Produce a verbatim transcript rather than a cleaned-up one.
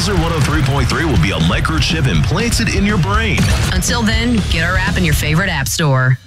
Laser one oh three point three will be a microchip implanted in your brain. Until then, get our app in your favorite app store.